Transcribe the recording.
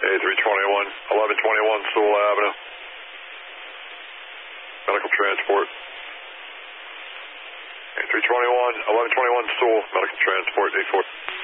A321, 1121 Sewell Avenue. Medical transport. A321, 1121 Sewell, medical transport, 8-4.